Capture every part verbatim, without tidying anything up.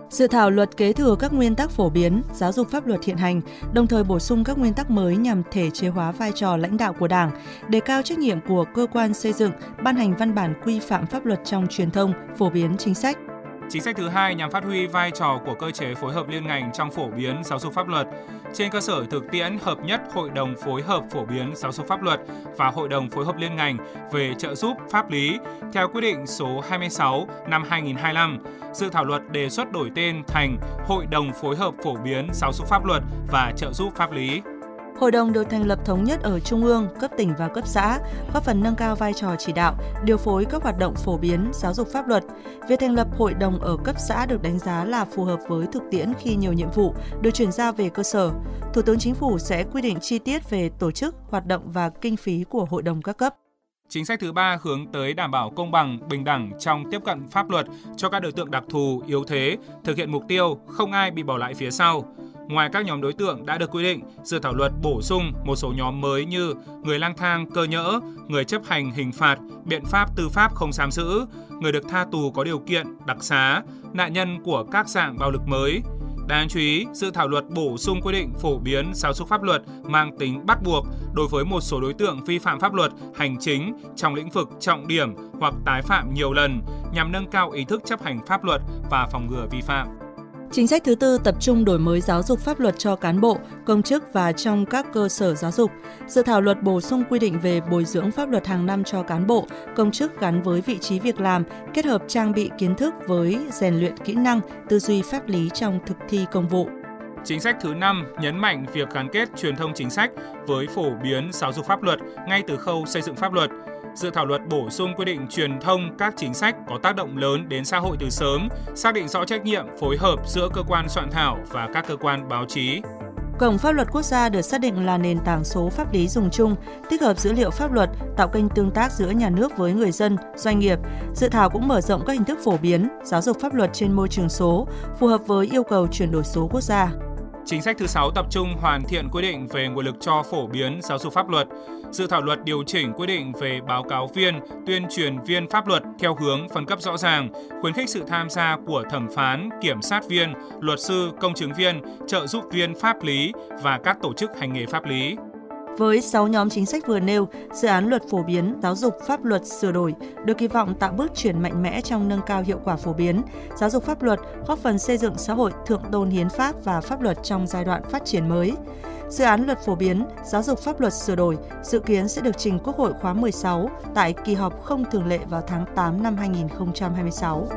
Dự thảo luật kế thừa các nguyên tắc phổ biến, giáo dục pháp luật hiện hành, đồng thời bổ sung các nguyên tắc mới nhằm thể chế hóa vai trò lãnh đạo của Đảng, đề cao trách nhiệm của cơ quan xây dựng, ban hành văn bản quy phạm pháp luật trong truyền thông, phổ biến chính sách. Chính sách thứ hai nhằm phát huy vai trò của cơ chế phối hợp liên ngành trong phổ biến giáo dục pháp luật. Trên cơ sở thực tiễn hợp nhất Hội đồng phối hợp phổ biến giáo dục pháp luật và Hội đồng phối hợp liên ngành về trợ giúp pháp lý theo quyết định số hai mươi sáu năm hai nghìn không trăm hai mươi lăm, dự thảo luật đề xuất đổi tên thành Hội đồng phối hợp phổ biến giáo dục pháp luật và trợ giúp pháp lý. Hội đồng được thành lập thống nhất ở trung ương, cấp tỉnh và cấp xã, góp phần nâng cao vai trò chỉ đạo, điều phối các hoạt động phổ biến giáo dục pháp luật. Việc thành lập hội đồng ở cấp xã được đánh giá là phù hợp với thực tiễn khi nhiều nhiệm vụ được chuyển giao về cơ sở. Thủ tướng Chính phủ sẽ quy định chi tiết về tổ chức, hoạt động và kinh phí của hội đồng các cấp. Chính sách thứ ba hướng tới đảm bảo công bằng, bình đẳng trong tiếp cận pháp luật cho các đối tượng đặc thù, yếu thế, thực hiện mục tiêu không ai bị bỏ lại phía sau. Ngoài các nhóm đối tượng đã được quy định, dự thảo luật bổ sung một số nhóm mới như người lang thang cơ nhỡ, người chấp hành hình phạt, biện pháp tư pháp không giam giữ, người được tha tù có điều kiện, đặc xá, nạn nhân của các dạng bạo lực mới. Đáng chú ý, dự thảo luật bổ sung quy định phổ biến giáo dục pháp luật mang tính bắt buộc đối với một số đối tượng vi phạm pháp luật hành chính trong lĩnh vực trọng điểm hoặc tái phạm nhiều lần nhằm nâng cao ý thức chấp hành pháp luật và phòng ngừa vi phạm. Chính sách thứ tư tập trung đổi mới giáo dục pháp luật cho cán bộ, công chức và trong các cơ sở giáo dục. Dự thảo luật bổ sung quy định về bồi dưỡng pháp luật hàng năm cho cán bộ, công chức gắn với vị trí việc làm, kết hợp trang bị kiến thức với rèn luyện kỹ năng, tư duy pháp lý trong thực thi công vụ. Chính sách thứ năm nhấn mạnh việc gắn kết truyền thông chính sách với phổ biến giáo dục pháp luật ngay từ khâu xây dựng pháp luật. Dự thảo luật bổ sung quy định truyền thông các chính sách có tác động lớn đến xã hội từ sớm, xác định rõ trách nhiệm phối hợp giữa cơ quan soạn thảo và các cơ quan báo chí. Cổng Pháp luật Quốc gia được xác định là nền tảng số pháp lý dùng chung, tích hợp dữ liệu pháp luật, tạo kênh tương tác giữa nhà nước với người dân, doanh nghiệp. Dự thảo cũng mở rộng các hình thức phổ biến, giáo dục pháp luật trên môi trường số, phù hợp với yêu cầu chuyển đổi số quốc gia. Chính sách thứ sáu tập trung hoàn thiện quy định về nguồn lực cho phổ biến giáo dục pháp luật. Dự thảo luật điều chỉnh quy định về báo cáo viên, tuyên truyền viên pháp luật theo hướng phân cấp rõ ràng, khuyến khích sự tham gia của thẩm phán, kiểm sát viên, luật sư, công chứng viên, trợ giúp viên pháp lý và các tổ chức hành nghề pháp lý. Với sáu nhóm chính sách vừa nêu, dự án luật phổ biến giáo dục pháp luật sửa đổi được kỳ vọng tạo bước chuyển mạnh mẽ trong nâng cao hiệu quả phổ biến giáo dục pháp luật, góp phần xây dựng xã hội thượng tôn hiến pháp và pháp luật trong giai đoạn phát triển mới. Dự án luật phổ biến giáo dục pháp luật sửa đổi dự kiến sẽ được trình Quốc hội khóa mười sáu tại kỳ họp không thường lệ vào tháng tám năm hai nghìn không trăm hai mươi sáu.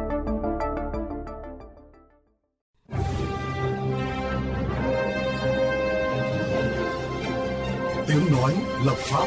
Tiếng nói lập pháp.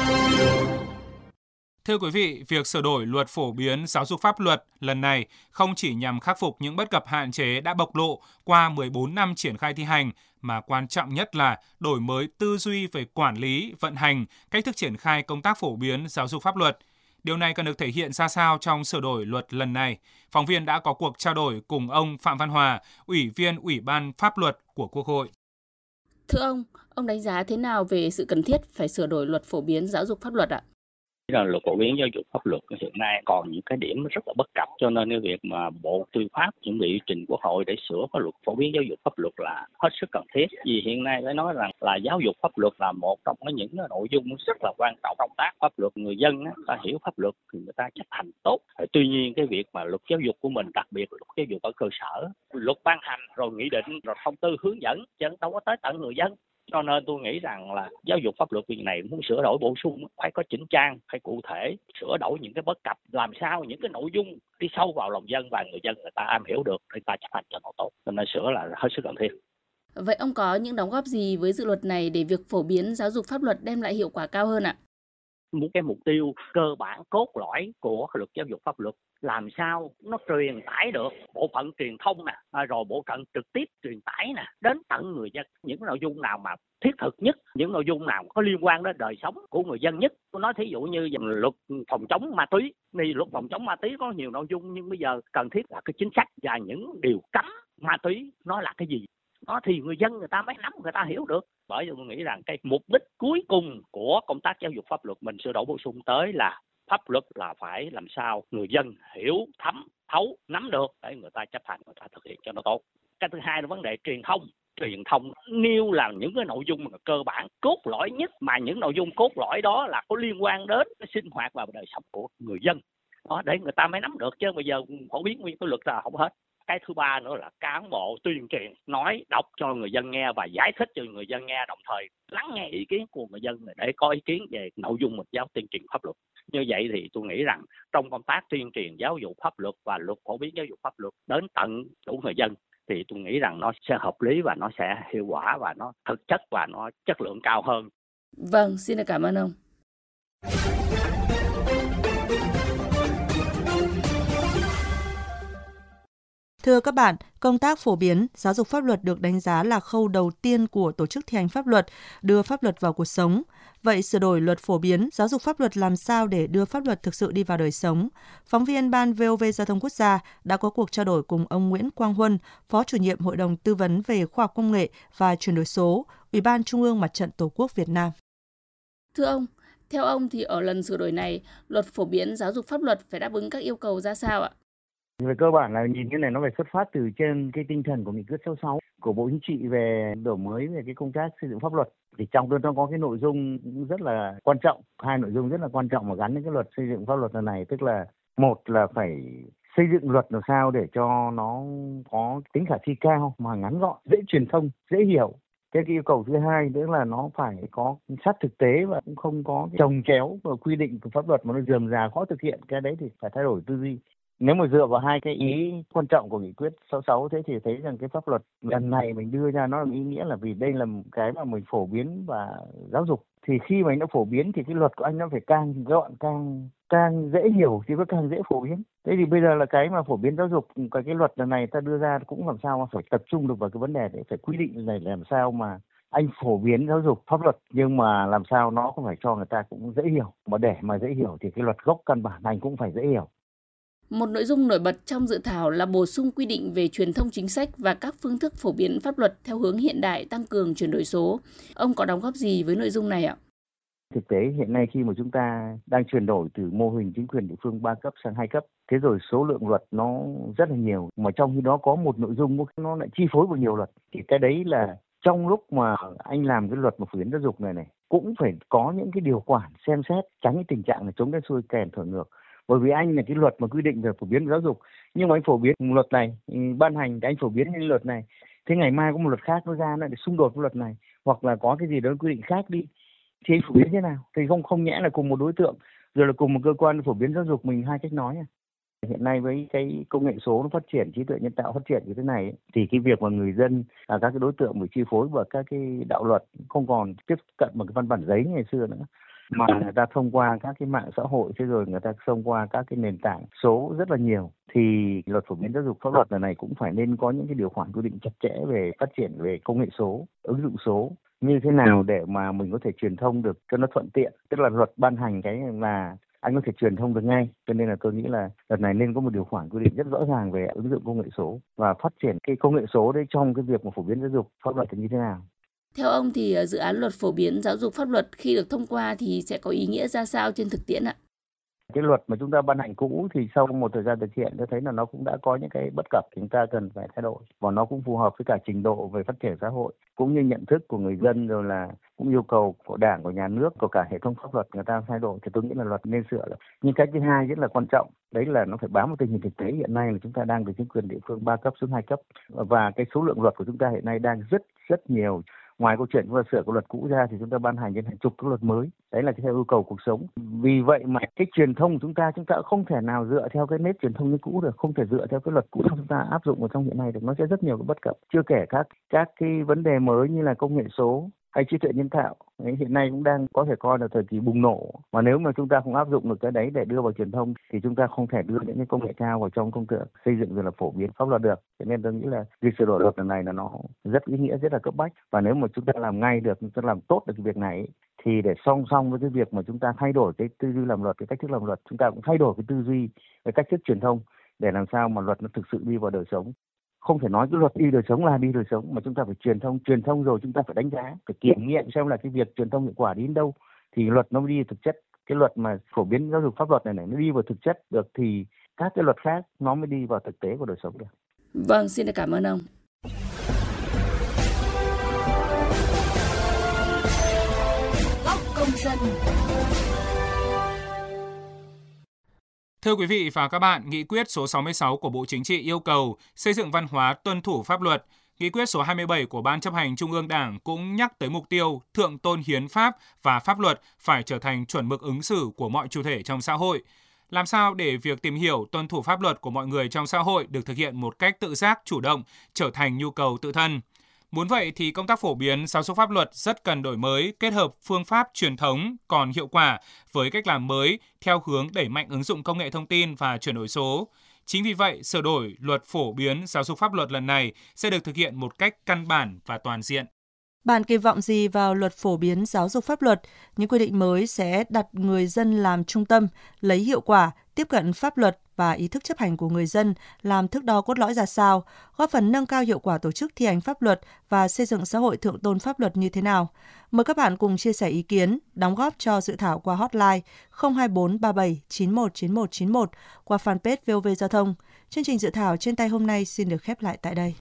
Thưa quý vị, việc sửa đổi luật phổ biến giáo dục pháp luật lần này không chỉ nhằm khắc phục những bất cập hạn chế đã bộc lộ qua mười bốn năm triển khai thi hành, mà quan trọng nhất là đổi mới tư duy về quản lý, vận hành, cách thức triển khai công tác phổ biến giáo dục pháp luật. Điều này cần được thể hiện ra sao trong sửa đổi luật lần này? Phóng viên đã có cuộc trao đổi cùng ông Phạm Văn Hòa, Ủy viên Ủy ban Pháp luật của Quốc hội. Thưa ông, ông đánh giá thế nào về sự cần thiết phải sửa đổi luật phổ biến giáo dục pháp luật ạ? Là luật phổ biến giáo dục pháp luật hiện nay còn những cái điểm rất là bất cập, cho nên cái việc mà Bộ Tư pháp chuẩn bị trình Quốc hội để sửa cái luật phổ biến giáo dục pháp luật là hết sức cần thiết. Vì hiện nay phải nói rằng là giáo dục pháp luật là một trong những nội dung rất là quan trọng trong công tác pháp luật. Người dân á, ta hiểu pháp luật thì người ta chấp hành tốt. Tuy nhiên cái việc mà luật giáo dục của mình, đặc biệt luật giáo dục ở cơ sở, luật ban hành rồi nghị định rồi thông tư hướng dẫn chân đâu có tới tận người dân. Cho nên tôi nghĩ rằng là giáo dục pháp luật việc này muốn sửa đổi bổ sung phải có chỉnh trang, phải cụ thể, sửa đổi những cái bất cập, làm sao những cái nội dung đi sâu vào lòng dân và người dân người ta am hiểu được để ta chấp hành cho nó tốt. Cho nên sửa là hết sức cần thiết. Vậy ông có những đóng góp gì với dự luật này để việc phổ biến giáo dục pháp luật đem lại hiệu quả cao hơn ạ? Một cái mục tiêu cơ bản cốt lõi của luật giáo dục pháp luật làm sao nó truyền tải được bộ phận truyền thông nè, rồi bộ phận trực tiếp truyền tải nè đến tận người dân những nội dung nào mà thiết thực nhất, những nội dung nào có liên quan đến đời sống của người dân nhất. Tôi nói thí dụ như luật phòng chống ma túy, thì luật phòng chống ma túy có nhiều nội dung nhưng bây giờ cần thiết là cái chính sách và những điều cấm ma túy nó là cái gì. Đó thì người dân người ta mới nắm, người ta hiểu được. Bởi vì tôi nghĩ rằng cái mục đích cuối cùng của công tác giáo dục pháp luật mình sửa đổi bổ sung tới là Pháp luật là phải làm sao người dân hiểu, thấm, thấu, nắm được để người ta chấp hành, người ta thực hiện cho nó tốt. Cái thứ hai là vấn đề truyền thông. Truyền thông nêu là những cái nội dung mà cơ bản cốt lõi nhất, mà những nội dung cốt lõi đó là có liên quan đến cái sinh hoạt và đời sống của người dân đó, để người ta mới nắm được, chứ bây giờ phổ biến nguyên cái luật là không hết. Cái thứ ba nữa là cán bộ tuyên truyền, nói đọc cho người dân nghe và giải thích cho người dân nghe, đồng thời lắng nghe ý kiến của người dân để có ý kiến về nội dung mình giáo tuyên truyền pháp luật. Như vậy thì tôi nghĩ rằng trong công tác tuyên truyền giáo dục pháp luật và luật phổ biến giáo dục pháp luật đến tận đủ người dân thì tôi nghĩ rằng nó sẽ hợp lý và nó sẽ hiệu quả và nó thực chất và nó chất lượng cao hơn. Vâng, xin được cảm ơn ông. Thưa các bạn, công tác phổ biến giáo dục pháp luật được đánh giá là khâu đầu tiên của tổ chức thi hành pháp luật, đưa pháp luật vào cuộc sống. Vậy sửa đổi luật phổ biến giáo dục pháp luật làm sao để đưa pháp luật thực sự đi vào đời sống? Phóng viên Ban vê o vê Giao thông Quốc gia đã có cuộc trao đổi cùng ông Nguyễn Quang Huân, Phó chủ nhiệm Hội đồng Tư vấn về Khoa học Công nghệ và Chuyển đổi số, Ủy ban Trung ương Mặt trận Tổ quốc Việt Nam. Thưa ông, theo ông thì ở lần sửa đổi này, luật phổ biến giáo dục pháp luật phải đáp ứng các yêu cầu ra sao ạ? Về cơ bản là nhìn cái này nó phải xuất phát từ trên cái tinh thần của nghị quyết sáu mươi sáu của Bộ Chính trị về đổi mới về cái công tác xây dựng pháp luật. Thì trong đó nó có cái nội dung rất là quan trọng, hai nội dung rất là quan trọng mà gắn đến cái luật xây dựng pháp luật lần này, tức là một là phải xây dựng luật làm sao để cho nó có tính khả thi cao mà ngắn gọn, dễ truyền thông, dễ hiểu. Cái yêu cầu thứ hai nữa là nó phải có sát thực tế và cũng không có chồng chéo và quy định của pháp luật mà nó rườm rà khó thực hiện. Cái đấy thì phải thay đổi tư duy. Nếu mà dựa vào hai cái ý quan trọng của nghị quyết sáu mươi sáu thế thì thấy rằng cái pháp luật lần này mình đưa ra nó là ý nghĩa là vì đây là cái mà mình phổ biến và giáo dục. Thì khi mà anh đã phổ biến thì cái luật của anh nó phải càng gọn, càng càng dễ hiểu thì nó càng dễ phổ biến. Thế thì bây giờ là cái mà phổ biến giáo dục, cái cái luật lần này ta đưa ra cũng làm sao mà phải tập trung được vào cái vấn đề để phải quy định này làm sao mà anh phổ biến giáo dục pháp luật nhưng mà làm sao nó cũng phải cho người ta cũng dễ hiểu. Mà để mà dễ hiểu thì cái luật gốc căn bản anh cũng phải dễ hiểu. Một nội dung nổi bật trong dự thảo là bổ sung quy định về truyền thông chính sách và các phương thức phổ biến pháp luật theo hướng hiện đại, tăng cường chuyển đổi số. Ông có đóng góp gì với nội dung này ạ? Thực tế hiện nay khi mà chúng ta đang chuyển đổi từ mô hình chính quyền địa phương ba cấp sang hai cấp, thế rồi số lượng luật nó rất là nhiều, mà trong khi đó có một nội dung nó lại chi phối vào nhiều luật. Thì cái đấy là trong lúc mà anh làm cái luật mà phổ biến giáo dục này này cũng phải có những cái điều khoản xem xét tránh cái tình trạng là chống đen xuôi kèn thổi ngược. Bởi vì anh là cái luật mà quy định về phổ biến giáo dục, nhưng mà anh phổ biến luật này, ban hành thì anh phổ biến những luật này, thế ngày mai có một luật khác nó ra nó để xung đột với luật này, hoặc là có cái gì đó quy định khác đi, thì anh phổ biến thế nào? Thì không không nhẽ là cùng một đối tượng, rồi là cùng một cơ quan phổ biến giáo dục mình hai cách nói à? Hiện nay với cái công nghệ số nó phát triển, trí tuệ nhân tạo phát triển như thế này, thì cái việc mà người dân, à, các cái đối tượng bị chi phối bởi các cái đạo luật không còn tiếp cận bằng cái văn bản giấy ngày xưa nữa, mà người ta thông qua các cái mạng xã hội, thế rồi người ta thông qua các cái nền tảng số rất là nhiều, thì luật phổ biến giáo dục pháp luật lần này cũng phải nên có những cái điều khoản quy định chặt chẽ về phát triển về công nghệ số, ứng dụng số, như thế nào để mà mình có thể truyền thông được cho nó thuận tiện. Tức là luật ban hành cái là anh có thể truyền thông được ngay, cho nên là tôi nghĩ là lần này nên có một điều khoản quy định rất rõ ràng về ứng dụng công nghệ số và phát triển cái công nghệ số đấy trong cái việc mà phổ biến giáo dục pháp luật thì như thế nào. Theo ông thì dự án luật phổ biến giáo dục pháp luật khi được thông qua thì sẽ có ý nghĩa ra sao trên thực tiễn ạ? Cái luật mà chúng ta ban hành cũ thì sau một thời gian thực hiện tôi thấy là nó cũng đã có những cái bất cập chúng ta cần phải thay đổi, và nó cũng phù hợp với cả trình độ về phát triển xã hội cũng như nhận thức của người dân, rồi là cũng yêu cầu của Đảng, của nhà nước, của cả hệ thống pháp luật người ta thay đổi, thì tôi nghĩ là luật nên sửa. Nhưng cái thứ hai rất là quan trọng đấy là nó phải bám vào tình hình thực tế. Hiện nay là chúng ta đang từ chính quyền địa phương ba cấp xuống hai cấp, và cái số lượng luật của chúng ta hiện nay đang rất rất nhiều. Ngoài câu chuyện chúng ta sửa cái luật cũ ra thì chúng ta ban hành đến hàng chục cái luật mới. Đấy là theo yêu cầu cuộc sống. Vì vậy mà cái truyền thông của chúng ta chúng ta không thể nào dựa theo cái nếp truyền thông như cũ được, không thể dựa theo cái luật cũ chúng ta áp dụng vào trong hiện nay được. Nó sẽ rất nhiều cái bất cập. Chưa kể các các cái vấn đề mới như là công nghệ số hay trí tuệ nhân tạo. Đấy, hiện nay cũng đang có thể coi là thời kỳ bùng nổ. Mà nếu mà chúng ta không áp dụng được cái đấy để đưa vào truyền thông thì chúng ta không thể đưa những cái công nghệ cao vào trong công cuộc xây dựng rồi là phổ biến pháp luật được. Cho nên tôi nghĩ là việc sửa đổi luật lần này là nó rất ý nghĩa, rất là cấp bách. Và nếu mà chúng ta làm ngay được, chúng ta làm tốt được cái việc này thì để song song với cái việc mà chúng ta thay đổi cái tư duy làm luật, cái cách thức làm luật, chúng ta cũng thay đổi cái tư duy, cái cách thức truyền thông để làm sao mà luật nó thực sự đi vào đời sống. Không thể nói cái luật đi đời sống là đi đời sống, mà chúng ta phải truyền thông, truyền thông rồi chúng ta phải đánh giá, phải kiểm nghiệm xem là cái việc truyền thông hiệu quả đến đâu thì luật nó đi thực chất cái luật mà phổ biến giáo dục pháp luật này này nó đi vào thực chất được thì các cái luật khác nó mới đi vào thực tế của đời sống được. Vâng, xin được cảm ơn ông. Góc công dân. Thưa quý vị và các bạn, Nghị quyết số sáu mươi sáu của Bộ Chính trị yêu cầu xây dựng văn hóa tuân thủ pháp luật. Nghị quyết số hai mươi bảy của Ban chấp hành Trung ương Đảng cũng nhắc tới mục tiêu thượng tôn hiến pháp và pháp luật phải trở thành chuẩn mực ứng xử của mọi chủ thể trong xã hội. Làm sao để việc tìm hiểu tuân thủ pháp luật của mọi người trong xã hội được thực hiện một cách tự giác, chủ động, trở thành nhu cầu tự thân? Muốn vậy thì công tác phổ biến giáo dục pháp luật rất cần đổi mới, kết hợp phương pháp truyền thống còn hiệu quả với cách làm mới theo hướng đẩy mạnh ứng dụng công nghệ thông tin và chuyển đổi số. Chính vì vậy, sửa đổi luật phổ biến giáo dục pháp luật lần này sẽ được thực hiện một cách căn bản và toàn diện. Bạn kỳ vọng gì vào luật phổ biến giáo dục pháp luật? Những quy định mới sẽ đặt người dân làm trung tâm, lấy hiệu quả, tiếp cận pháp luật và ý thức chấp hành của người dân làm thước đo cốt lõi ra sao, góp phần nâng cao hiệu quả tổ chức thi hành pháp luật và xây dựng xã hội thượng tôn pháp luật như thế nào? Mời các bạn cùng chia sẻ ý kiến, đóng góp cho dự thảo qua hotline không hai bốn ba bảy chín một chín một chín một qua fanpage vê o vê Giao thông. Chương trình dự thảo trên tay hôm nay xin được khép lại tại đây.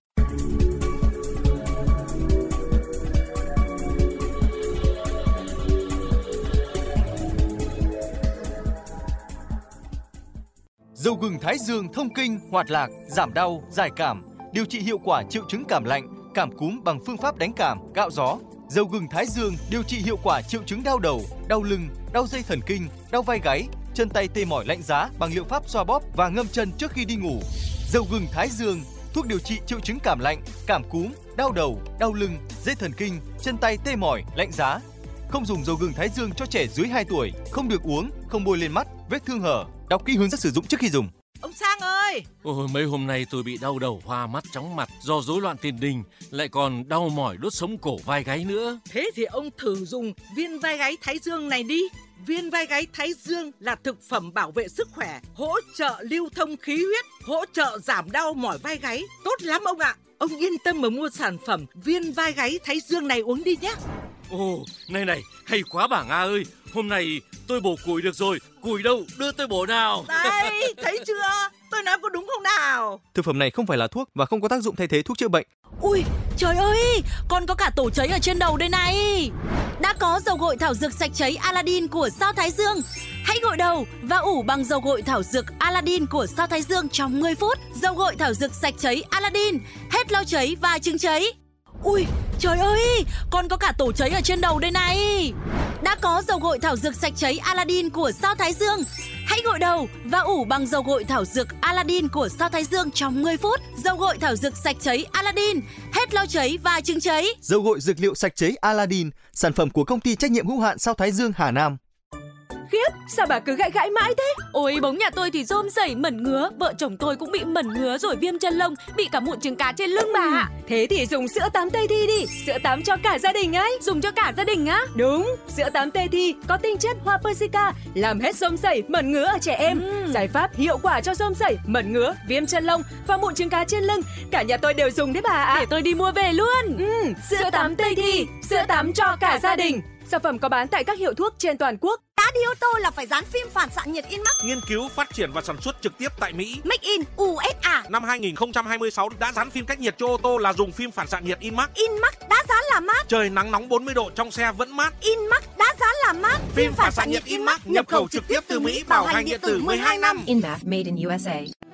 Dầu gừng Thái Dương thông kinh, hoạt lạc, giảm đau, giải cảm, điều trị hiệu quả triệu chứng cảm lạnh, cảm cúm bằng phương pháp đánh cảm, gạo gió. Dầu gừng Thái Dương điều trị hiệu quả triệu chứng đau đầu, đau lưng, đau dây thần kinh, đau vai gáy, chân tay tê mỏi lạnh giá bằng liệu pháp xoa bóp và ngâm chân trước khi đi ngủ. Dầu gừng Thái Dương, thuốc điều trị triệu chứng cảm lạnh, cảm cúm, đau đầu, đau lưng, dây thần kinh, chân tay tê mỏi, lạnh giá. Không dùng dầu gừng Thái Dương cho trẻ dưới hai tuổi, không được uống, không bôi lên mắt, vết thương hở. Đọc kỹ hướng dẫn sử dụng trước khi dùng. Ông Sang ơi! Ôi, mấy hôm nay tôi bị đau đầu, hoa mắt, chóng mặt do rối loạn tiền đình, lại còn đau mỏi đốt sống cổ vai gáy nữa. Thế thì ông thử dùng viên vai gáy Thái Dương này đi. Viên vai gáy Thái Dương là thực phẩm bảo vệ sức khỏe, hỗ trợ lưu thông khí huyết, hỗ trợ giảm đau mỏi vai gáy. Tốt lắm ông ạ! Ông yên tâm mà mua sản phẩm viên vai gáy Thái Dương này uống đi nhé. Ồ, này này, hay quá bà Nga ơi! Hôm nay tôi bổ củi được rồi, củi đâu, đưa tôi bổ nào. Đây, thấy chưa? Tôi nói có đúng không nào? Thực phẩm này không phải là thuốc và không có tác dụng thay thế thuốc chữa bệnh. Ui, trời ơi, con có cả tổ cháy ở trên đầu đây này. Đã có dầu gội thảo dược sạch cháy Aladdin của Sao Thái Dương. Hãy gội đầu và ủ bằng dầu gội thảo dược Aladdin của Sao Thái Dương trong mười phút. Dầu gội thảo dược sạch cháy Aladdin, hết lau cháy và chứng cháy. Ui, trời ơi, con có cả tổ cháy ở trên đầu đây này. Đã có dầu gội thảo dược sạch cháy Aladdin của Sao Thái Dương. Hãy gội đầu và ủ bằng dầu gội thảo dược Aladdin của Sao Thái Dương trong mười phút. Dầu gội thảo dược sạch cháy Aladdin, hết lau cháy và chứng cháy. Dầu gội dược liệu sạch cháy Aladdin, sản phẩm của công ty trách nhiệm hữu hạn Sao Thái Dương Hà Nam. Khiếp, sao bà cứ gãi gãi mãi thế? Ôi, bóng nhà tôi thì rôm rẩy mẩn ngứa, vợ chồng tôi cũng bị mẩn ngứa rồi viêm chân lông, bị cả mụn trứng cá trên lưng bà ạ. Ừ. Thế thì dùng sữa tắm Tây Thi đi, sữa tắm cho cả gia đình ấy. Dùng cho cả gia đình á? Đúng, sữa tắm Tây Thi có tinh chất hoa persica, làm hết rôm rẩy, mẩn ngứa ở trẻ em. Ừ. Giải pháp hiệu quả cho rôm rẩy, mẩn ngứa, viêm chân lông và mụn trứng cá trên lưng. Cả nhà tôi đều dùng đấy bà ạ. Để tôi đi mua về luôn. Ừ, sữa, sữa tắm Tây Thi, sữa tắm cho cả gia đình. Sản phẩm có bán tại các hiệu thuốc trên toàn quốc. Đã đi ô tô là phải dán phim phản xạ nhiệt Inmax. Nghiên cứu, phát triển và sản xuất trực tiếp tại Mỹ. Make in u ét a. Năm hai nghìn không trăm hai mươi sáu đã dán phim cách nhiệt cho ô tô là dùng phim phản xạ nhiệt Inmax. Inmax đã dán là mát. Trời nắng nóng bốn mươi độ trong xe vẫn mát. Inmax đã dán là mát. Phim phản xạ nhiệt Inmax nhập khẩu trực tiếp từ Mỹ, bảo hành điện tử mười hai năm. Inmax made in u ét a.